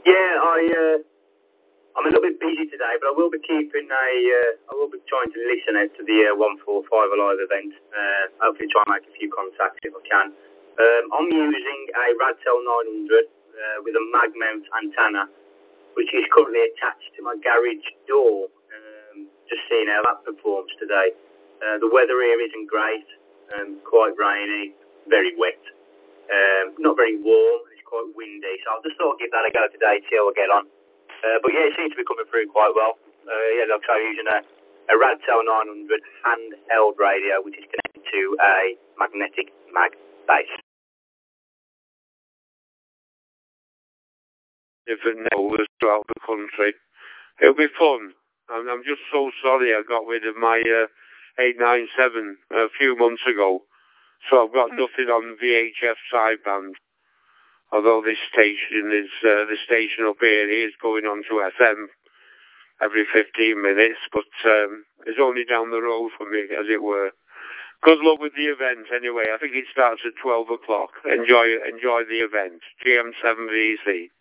Yeah, I'm a little bit busy today, but I will be keeping I will be trying to listen out to the 145 Alive event. Hopefully try and make a few contacts if I can. I'm using a Radtel 900 with a mag mount antenna, which is currently attached to my garage door. Just seeing how that performs today. The weather here isn't great, quite rainy, very wet, not very warm, it's quite windy, so I'll just sort of give that a go today, see how I get on. But yeah, it seems to be coming through quite well. Yeah, like I say, using a Radtel 900 handheld radio, which is connected to a magnetic mag base. Different networks throughout the country. It'll be fun. And I'm just so sorry I got rid of my 897 a few months ago. So I've got nothing on VHF sideband. Although this station is, the station up here is going on to FM every 15 minutes, but it's only down the road from me, as it were. Good luck with the event anyway. I think it starts at 12 o'clock. Enjoy the event. GM7VC.